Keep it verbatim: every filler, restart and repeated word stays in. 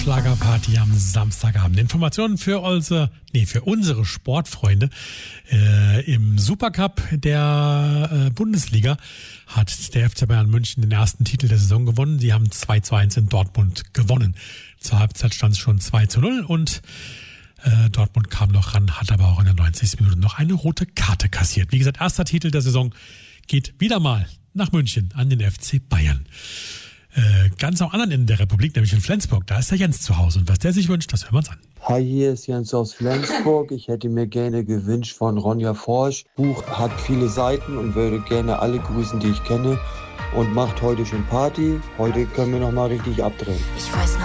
Schlagerparty am Samstagabend. Informationen für unsere, nee, für unsere Sportfreunde. Äh, Im Supercup der äh, Bundesliga hat der F C Bayern München den ersten Titel der Saison gewonnen. Sie haben zwei zu eins in Dortmund gewonnen. Zur Halbzeit stand es schon zwei zu null und äh, Dortmund kam noch ran, hat aber auch in der neunzigsten Minute noch eine rote Karte kassiert. Wie gesagt, erster Titel der Saison geht wieder mal nach München an den F C Bayern. Äh, ganz am anderen Ende der Republik, nämlich in Flensburg, da ist der Jens zu Hause. Und was der sich wünscht, das hören wir uns an. Hi, hier ist Jens aus Flensburg. Ich hätte mir gerne gewünscht von Ronja Forsch. Buch hat viele Seiten und würde gerne alle grüßen, die ich kenne. Und macht heute schon Party. Heute können wir noch mal richtig abdrehen. Ich weiß noch